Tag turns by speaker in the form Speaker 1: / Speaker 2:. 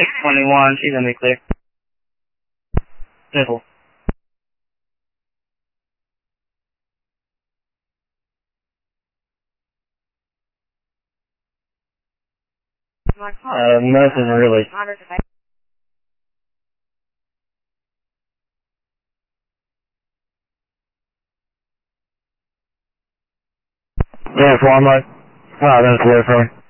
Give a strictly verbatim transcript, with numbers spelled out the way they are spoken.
Speaker 1: six twenty-one, she's gonna be clear. Nickel. Uh, nothing really. Yeah, for one, like, wow, that's clear for me.